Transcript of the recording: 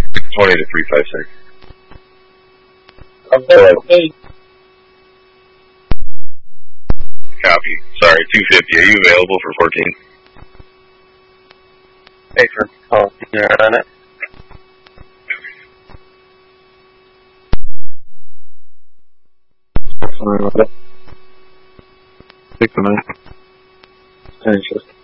20 to 356. Okay. Copy. Sorry, 250. Are you available for 14? Hey, for calling on it. Sorry about that. 6 to 9. Finish this.